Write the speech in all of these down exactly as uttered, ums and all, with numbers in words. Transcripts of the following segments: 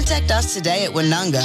Contact us today at Winunga.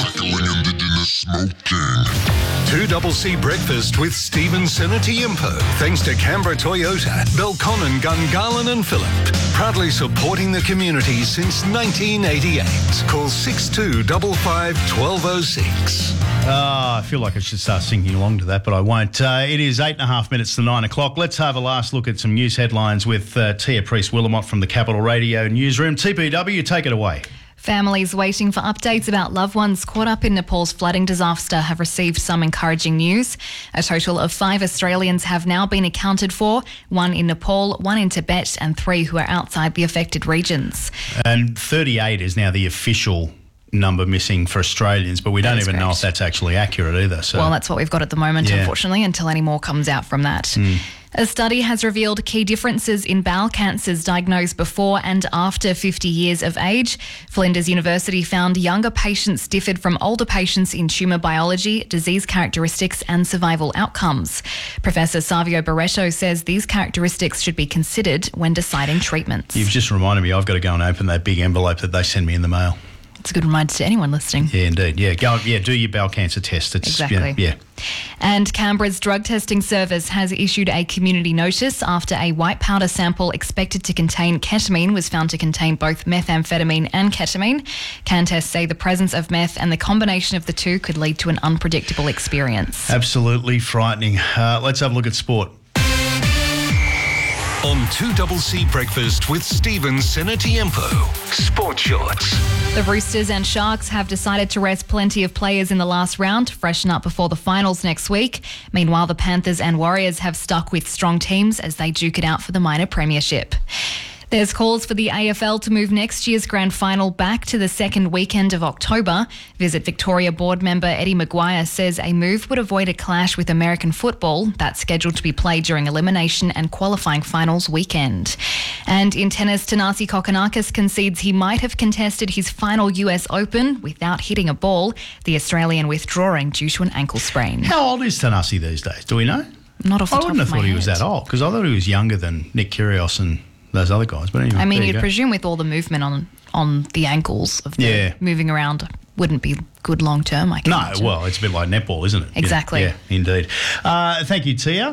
two C C Breakfast with Stephen Senatiempo. Thanks to Canberra Toyota, Belconnen, Gungahlin and Phillip. Proudly supporting the community since nineteen eighty-eight. Call six two five five, one two oh six. Uh, I feel like I should start singing along to that, but I won't. Uh, it is eight and a half minutes to nine o'clock. Let's have a last look at some news headlines with uh, Tia Priest-Willamot from the Capital Radio Newsroom. T P W, take it away. Families waiting for updates about loved ones caught up in Nepal's flooding disaster have received some encouraging news. A total of five Australians have now been accounted for, one in Nepal, one in Tibet, and three who are outside the affected regions. And thirty-eight is now the official number missing for Australians, but we don't even correct. know if that's actually accurate either. So. Well, that's what we've got at the moment, Yeah. unfortunately, until any more comes out from that. Mm. A study has revealed key differences in bowel cancers diagnosed before and after fifty years of age. Flinders University found younger patients differed from older patients in tumour biology, disease characteristics and survival outcomes. Professor Savio Barreto says these characteristics should be considered when deciding treatments. You've just reminded me I've got to go and open that big envelope that they send me in the mail. It's a good reminder to anyone listening. Yeah, indeed. Yeah, go. Yeah, do your bowel cancer test. It's, Exactly. Yeah. yeah. And Canberra's drug testing service has issued a community notice after a white powder sample expected to contain ketamine was found to contain both methamphetamine and ketamine. Can tests say the presence of meth and the combination of the two could lead to an unpredictable experience. Absolutely frightening. Uh, let's have a look at sport. On two C C Breakfast with Stephen Senatiempo. Sport Shorts. The Roosters and Sharks have decided to rest plenty of players in the last round to freshen up before the finals next week. Meanwhile, the Panthers and Warriors have stuck with strong teams as they duke it out for the minor premiership. There's calls for the A F L to move next year's grand final back to the second weekend of October. Visit Victoria board member Eddie Maguire says a move would avoid a clash with American football that's scheduled to be played during elimination and qualifying finals weekend. And in tennis, Thanasi Kokkinakis concedes he might have contested his final U S Open without hitting a ball, the Australian withdrawing due to an ankle sprain. How old is Thanasi these days? Do we know? Not off the I top wouldn't of have my thought he was head. that old because I thought he was younger than Nick Kyrgios and those other guys. But anyway, I mean, there you you'd go. presume with all the movement on on the ankles of the Yeah. moving around wouldn't be good long term, I can No, imagine. well, it's a bit like netball, isn't it? Yeah, Exactly. Yeah, indeed. Uh, thank you, Tia.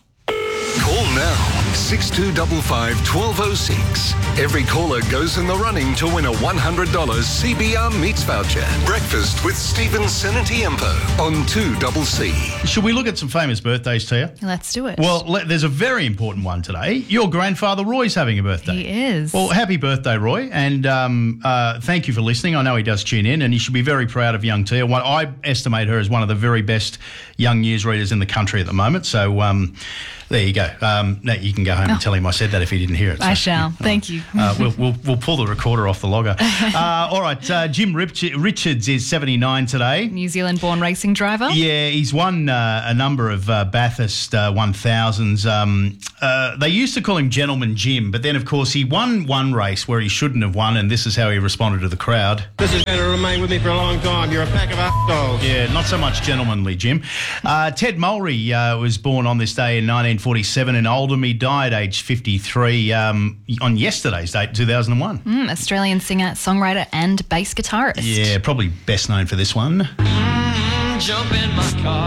Call now. six two five five, one two oh six. Every caller goes in the running to win a one hundred dollars C B R Meats voucher. Breakfast with Stephen Senatiempo on two C C. Should we look at some famous birthdays, Tia? Let's do it. Well, le- there's a very important one today. Your grandfather Roy's having a birthday. He is. Well, happy birthday, Roy, and um, uh, thank you for listening. I know he does tune in, and he should be very proud of young Tia. One, I estimate her as one of the very best young newsreaders in the country at the moment. So um, there you go. Um, now you can go home and tell him I said that if he didn't hear it. I So, shall. Thank you. Uh, we'll, we'll we'll pull the recorder off the logger. Uh, all right, uh, Jim Rich- Richards is seventy-nine today. New Zealand-born racing driver. Yeah, he's won uh, a number of uh, Bathurst uh, one thousands. Um, uh, they used to call him Gentleman Jim, but then, of course, he won one race where he shouldn't have won, and this is how he responded to the crowd. This is going to remain with me for a long time. You're a pack of assholes. Yeah, not so much gentlemanly, Jim. Uh, Ted Mulry uh, was born on this day in nineteen forty-seven in Oldham. He died aged fifty-three um, on yesterday's date, two thousand one. Mm, Australian singer, songwriter and bass guitarist. Yeah, probably best known for this one. Mm, jump in my car.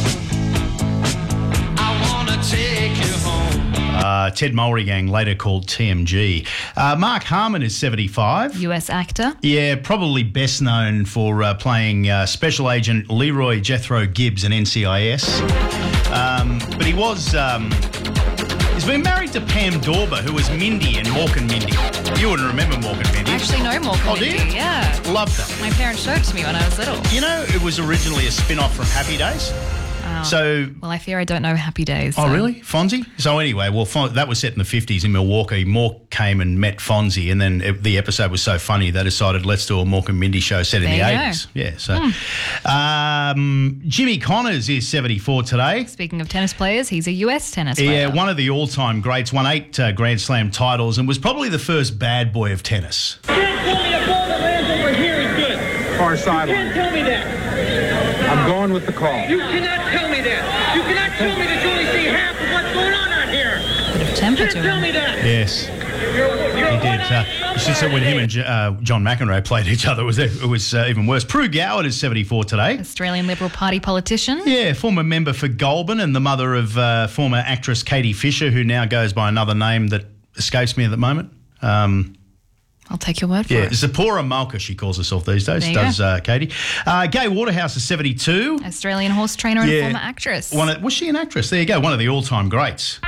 I want to take you home. Uh, Ted Mulry Gang, later called T M G. Uh, Mark Harmon is seventy-five. U S actor. Yeah, probably best known for uh, playing uh, Special Agent Leroy Jethro Gibbs in N C I S. Um, but he was... Um, he's been married to Pam Dorber, who was Mindy in Mork and Mindy. You wouldn't remember Mork and Mindy. I actually know Mork and Oh, do Mindy. you? Yeah. Love that. My parents showed it to me when I was little. You know, it was originally a spin-off from Happy Days. Oh. So... Well, I fear I don't know Happy Days. Oh, so- really? Fonzie? So anyway, well, Fon- that was set in the fifties in Milwaukee. Mork came and met Fonzie, and then it, the episode was so funny, they decided, let's do a Mork and Mindy show set in There the you go. eighties. Yeah, so... Um, Jimmy Connors is seventy-four today. Speaking of tennis players, he's a U S tennis Yeah, player. one of the all-time greats, won eight uh, Grand Slam titles and was probably the first bad boy of tennis. You can't tell me a ball that lands over here is good. Far You sideline. can't tell me that. I'm going with the call. You cannot tell me that. You cannot tell me that you only see half of what's going on out here. Bit of temper You to can't tell him. me that. Yes. You're, you're He did. Uh, it's just that when him and uh, John McEnroe played each other, it was, it was uh, even worse. Prue Goward is seventy-four today. Australian Liberal Party politician. Yeah, former member for Goulburn and the mother of uh, former actress Katie Fisher, who now goes by another name that escapes me at the moment. Um, I'll take your word for yeah, it. Zipporah Malka, she calls herself these days, There you does go. uh, Katie. Uh, Gay Waterhouse is seventy-two. Australian horse trainer and Yeah. former actress. One of, was she an actress? There you go, one of the all-time greats.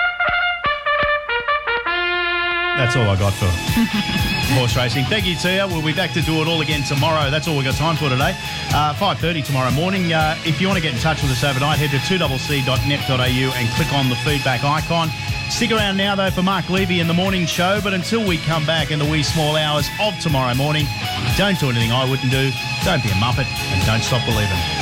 That's all I got for horse racing. Thank you to you. We'll be back to do it all again tomorrow. That's all we've got time for today. Uh, five thirty tomorrow morning. Uh, if you want to get in touch with us overnight, head to two c c dot net dot a u and click on the feedback icon. Stick around now, though, for Mark Levy in the morning show. But until we come back in the wee small hours of tomorrow morning, don't do anything I wouldn't do, don't be a muppet, and don't stop believing.